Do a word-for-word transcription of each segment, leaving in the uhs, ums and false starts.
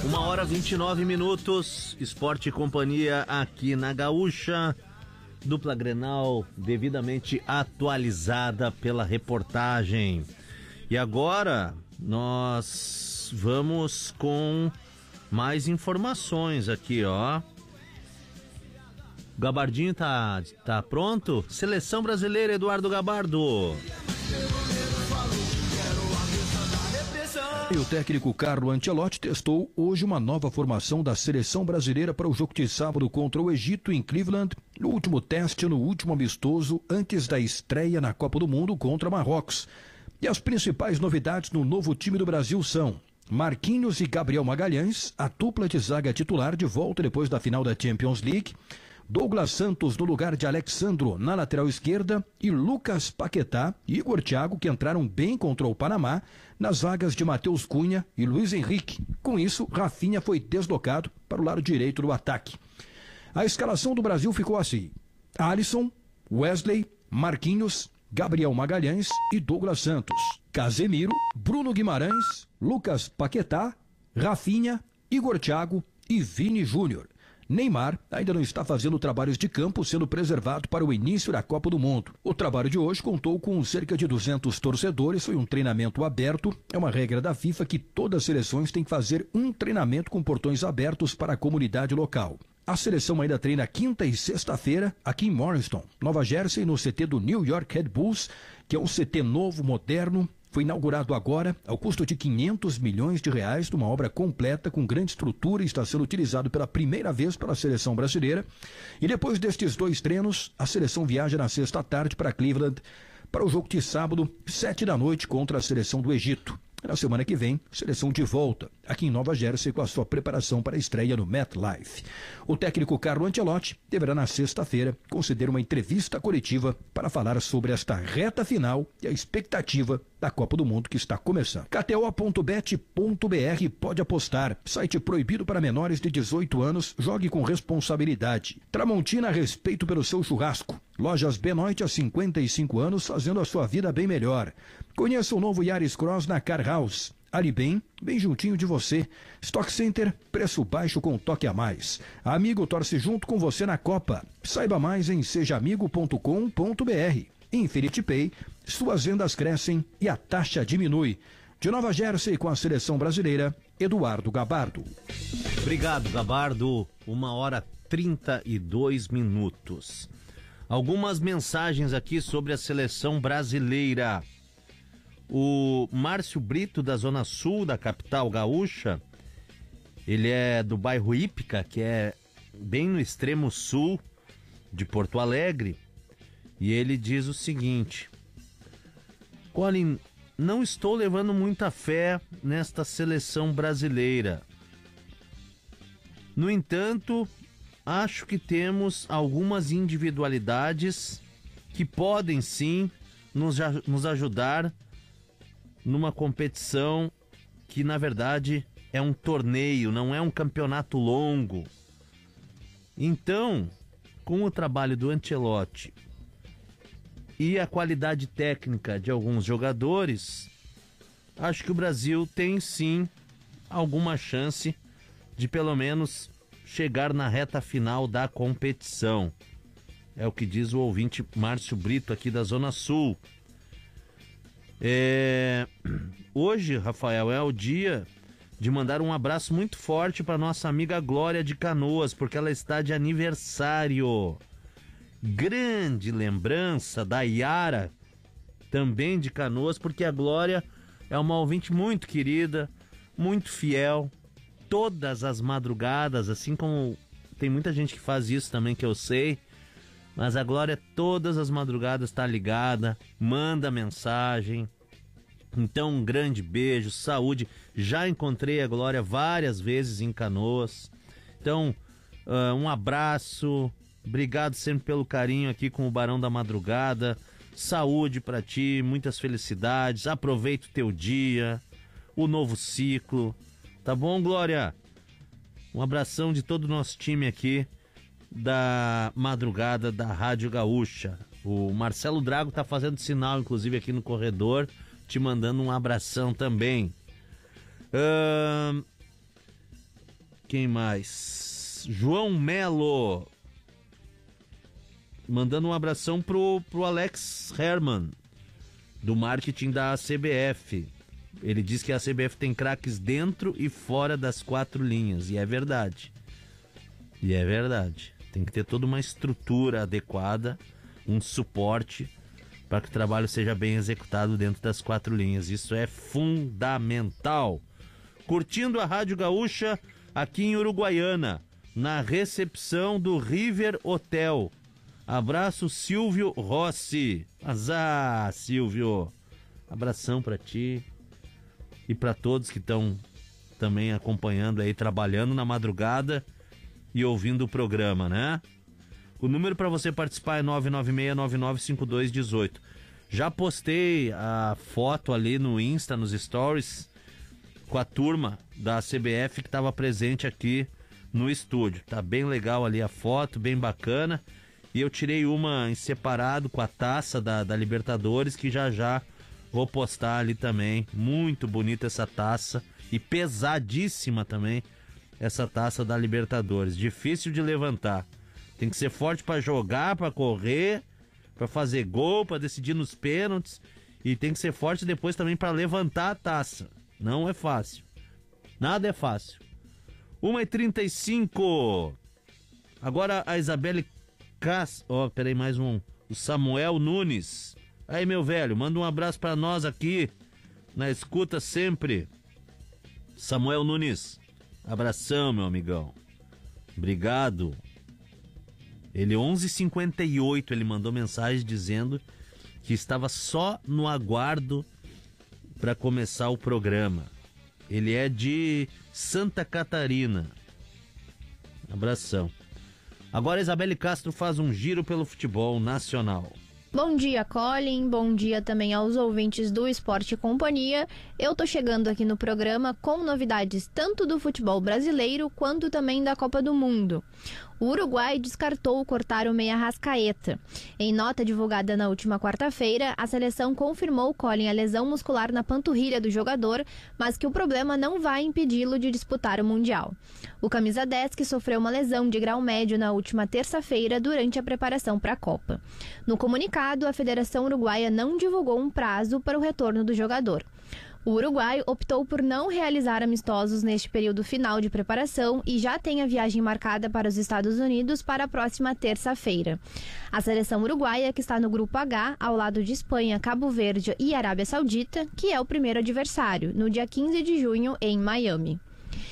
Uma hora vinte e nove minutos, Esporte e Companhia aqui na Gaúcha, dupla Grenal devidamente atualizada pela reportagem. E agora nós vamos com mais informações aqui, ó. O Gabardinho tá, tá pronto? Seleção brasileira, Eduardo Gabardo. E o técnico Carlo Ancelotti testou hoje uma nova formação da seleção brasileira para o jogo de sábado contra o Egito em Cleveland, no último teste, no último amistoso, antes da estreia na Copa do Mundo contra Marrocos. E as principais novidades no novo time do Brasil são Marquinhos e Gabriel Magalhães, a dupla de zaga titular de volta depois da final da Champions League, Douglas Santos no lugar de Alexandro na lateral esquerda e Lucas Paquetá e Igor Thiago, que entraram bem contra o Panamá, nas vagas de Matheus Cunha e Luiz Henrique. Com isso, Rafinha foi deslocado para o lado direito do ataque. A escalação do Brasil ficou assim: Alisson, Wesley, Marquinhos, Gabriel Magalhães e Douglas Santos, Casemiro, Bruno Guimarães, Lucas Paquetá, Rafinha, Igor Thiago e Vini Júnior. Neymar ainda não está fazendo trabalhos de campo, sendo preservado para o início da Copa do Mundo. O trabalho de hoje contou com cerca de duzentos torcedores, foi um treinamento aberto. É uma regra da FIFA que todas as seleções têm que fazer um treinamento com portões abertos para a comunidade local. A seleção ainda treina quinta e sexta-feira aqui em Morriston, Nova Jersey, no C T do New York Red Bulls, que é um C T novo, moderno. Foi inaugurado agora, ao custo de quinhentos milhões de reais, numa obra completa, com grande estrutura, e está sendo utilizado pela primeira vez pela seleção brasileira. E depois destes dois treinos, a seleção viaja na sexta tarde para Cleveland, para o jogo de sábado, sete da noite, contra a seleção do Egito. Na semana que vem, seleção de volta, aqui em Nova Jersey, com a sua preparação para a estreia no MetLife. O técnico Carlo Ancelotti deverá, na sexta-feira, conceder uma entrevista coletiva para falar sobre esta reta final e a expectativa da Copa do Mundo que está começando. K T O ponto bet ponto B R pode apostar. Site proibido para menores de dezoito anos. Jogue com responsabilidade. Tramontina, respeito pelo seu churrasco. Lojas Benoit, há cinquenta e cinco anos, fazendo a sua vida bem melhor. Conheça o novo Yaris Cross na Car House. Ali bem, bem juntinho de você. Stock Center, preço baixo com toque a mais. Amigo torce junto com você na Copa. Saiba mais em seja amigo ponto com ponto B R. Infinity Pay, suas vendas crescem e a taxa diminui. De Nova Jersey, com a seleção brasileira, Eduardo Gabardo. Obrigado, Gabardo. Uma hora trinta e dois minutos. Algumas mensagens aqui sobre a seleção brasileira. O Márcio Brito, da Zona Sul, da capital gaúcha, ele é do bairro Ípica, que é bem no extremo sul de Porto Alegre, e ele diz o seguinte: Colin, não estou levando muita fé nesta seleção brasileira. No entanto, acho que temos algumas individualidades que podem sim nos, nos ajudar numa competição que, na verdade, é um torneio, não é um campeonato longo. Então, com o trabalho do Ancelotti e a qualidade técnica de alguns jogadores, acho que o Brasil tem sim alguma chance de pelo menos chegar na reta final da competição. É o que diz o ouvinte Márcio Brito, aqui da Zona Sul. É... Hoje, Rafael, é o dia de mandar um abraço muito forte para nossa amiga Glória de Canoas, porque ela está de aniversário. Grande lembrança da Yara, também de Canoas, porque a Glória é uma ouvinte muito querida, muito fiel, todas as madrugadas, assim como tem muita gente que faz isso também, que eu sei, mas a Glória todas as madrugadas está ligada, manda mensagem. Então, um grande beijo, saúde. Já encontrei a Glória várias vezes em Canoas. Então, uh, um abraço. Obrigado sempre pelo carinho aqui com o Barão da Madrugada. Saúde pra ti, muitas felicidades. Aproveita o teu dia, o novo ciclo. Tá bom, Glória? Um abração de todo o nosso time aqui da Madrugada da Rádio Gaúcha. O Marcelo Drago tá fazendo sinal, inclusive, aqui no corredor, te mandando um abração também. Uh, Quem mais? João Melo. Mandando um abração pro, pro Alex Herman, do marketing da C B F. Ele diz que a C B F tem craques dentro e fora das quatro linhas. E é verdade. E é verdade. Tem que ter toda uma estrutura adequada, um suporte, para que o trabalho seja bem executado dentro das quatro linhas. Isso é fundamental. Curtindo a Rádio Gaúcha aqui em Uruguaiana, na recepção do River Hotel. Abraço, Silvio Rossi. Azar, Silvio. Abração para ti e para todos que estão também acompanhando aí, trabalhando na madrugada e ouvindo o programa, né? O número para você participar é nove nove seis nove nove cinco dois um oito. Já postei a foto ali no Insta, nos stories, com a turma da C B F que estava presente aqui no estúdio. Tá bem legal ali a foto, bem bacana. E eu tirei uma em separado com a taça da, da Libertadores, que já já vou postar ali também. Muito bonita essa taça e pesadíssima também essa taça da Libertadores. Difícil de levantar. Tem que ser forte para jogar, para correr, para fazer gol, para decidir nos pênaltis. E tem que ser forte depois também para levantar a taça. Não é fácil. Nada é fácil. uma e trinta e cinco. Agora a Isabelle Cas... Ó, oh, peraí, mais um. O Samuel Nunes. Aí, meu velho, manda um abraço para nós aqui, na escuta sempre. Samuel Nunes, abração, meu amigão. Obrigado. Ele, onze e cinquenta e oito, ele mandou mensagem dizendo que estava só no aguardo para começar o programa. Ele é de Santa Catarina. Abração. Agora a Isabelle Castro faz um giro pelo futebol nacional. Bom dia, Colin. Bom dia também aos ouvintes do Esporte e Companhia. Eu tô chegando aqui no programa com novidades tanto do futebol brasileiro quanto também da Copa do Mundo. O Uruguai descartou cortar o meia Arrascaeta. Em nota divulgada na última quarta-feira, a seleção confirmou, Colin, a lesão muscular na panturrilha do jogador, mas que o problema não vai impedi-lo de disputar o Mundial. O camisa dez, que sofreu uma lesão de grau médio na última terça-feira durante a preparação para a Copa. No comunicado, a Federação Uruguaia não divulgou um prazo para o retorno do jogador. O Uruguai optou por não realizar amistosos neste período final de preparação e já tem a viagem marcada para os Estados Unidos para a próxima terça-feira. A seleção uruguaia, que está no Grupo H, ao lado de Espanha, Cabo Verde e Arábia Saudita, que é o primeiro adversário, no dia quinze de junho, em Miami.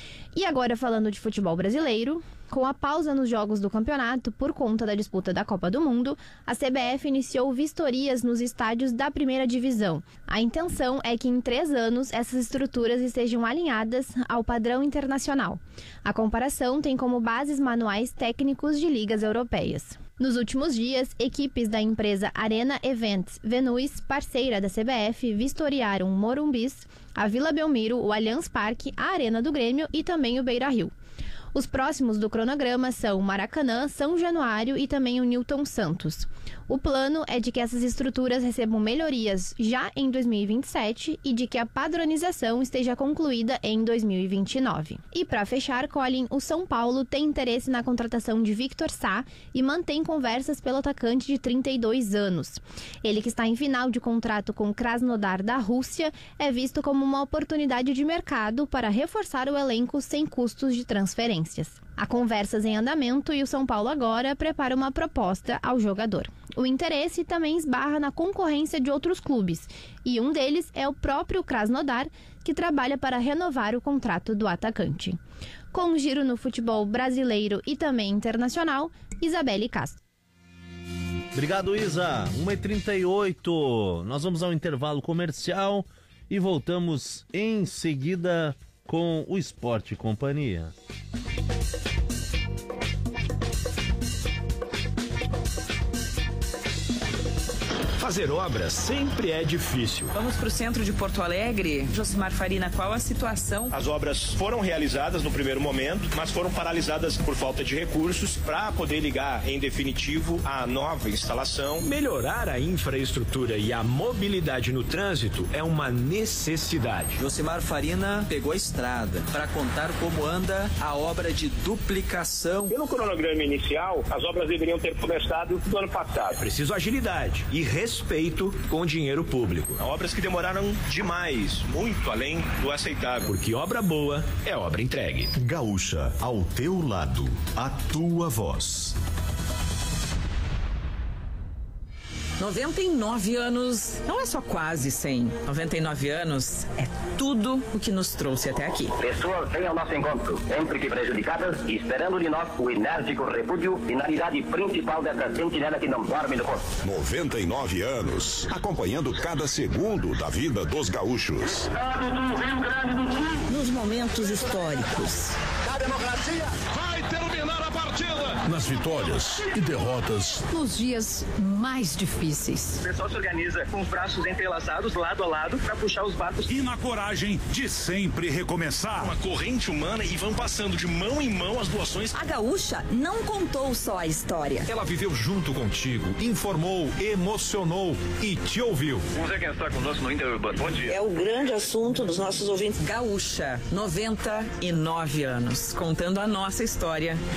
E agora, falando de futebol brasileiro, com a pausa nos jogos do campeonato por conta da disputa da Copa do Mundo, a C B F iniciou vistorias nos estádios da primeira divisão. A intenção é que em três anos essas estruturas estejam alinhadas ao padrão internacional. A comparação tem como bases manuais técnicos de ligas europeias. Nos últimos dias, equipes da empresa Arena Events Venus, parceira da C B F, vistoriaram o Morumbis, a Vila Belmiro, o Allianz Parque, a Arena do Grêmio e também o Beira-Rio. Os próximos do cronograma são o Maracanã, São Januário e também o Newton Santos. O plano é de que essas estruturas recebam melhorias já em dois mil e vinte e sete e de que a padronização esteja concluída em dois mil e vinte e nove. E para fechar, Colin, o São Paulo tem interesse na contratação de Victor Sá e mantém conversas pelo atacante de trinta e dois anos. Ele, que está em final de contrato com o Krasnodar da Rússia, é visto como uma oportunidade de mercado para reforçar o elenco sem custos de transferências. Há conversas em andamento e o São Paulo agora prepara uma proposta ao jogador. O interesse também esbarra na concorrência de outros clubes, e um deles é o próprio Krasnodar, que trabalha para renovar o contrato do atacante. Com um giro no futebol brasileiro e também internacional, Isabelle Castro. Obrigado, Isa. uma e trinta e oito. Nós vamos ao intervalo comercial e voltamos em seguida com o Esporte e Companhia. Fazer obras sempre é difícil. Vamos para o centro de Porto Alegre. Josimar Farina, qual a situação? As obras foram realizadas no primeiro momento, mas foram paralisadas por falta de recursos para poder ligar em definitivo a nova instalação. Melhorar a infraestrutura e a mobilidade no trânsito é uma necessidade. Josimar Farina pegou a estrada para contar como anda a obra de duplicação. Pelo cronograma inicial, as obras deveriam ter começado no ano passado. É preciso agilidade e respeito com o dinheiro público. Obras que demoraram demais, muito além do aceitável. Porque obra boa é obra entregue. Gaúcha, ao teu lado, a tua voz. noventa e nove anos não é só quase cem. noventa e nove anos é tudo o que nos trouxe até aqui. Pessoas vêm ao nosso encontro, sempre que prejudicadas, e esperando de nós o enérgico repúdio, finalidade principal dessa sentinela que não dorme no posto. noventa e nove anos, acompanhando cada segundo da vida dos gaúchos. Estado do Rio Grande do Sul. Nos momentos históricos. A democracia Vai terminar a partida. Nas vitórias e derrotas. Nos dias mais difíceis. O pessoal se organiza com os braços entrelaçados, lado a lado, para puxar os barcos. E na coragem de sempre recomeçar. Uma corrente humana e vão passando de mão em mão as doações. A Gaúcha não contou só a história. Ela viveu junto contigo, informou, emocionou e te ouviu. Vamos ver quem está conosco no Interurbano. Bom dia. É o grande assunto dos nossos ouvintes. Gaúcha, noventa e nove anos, contando a nossa história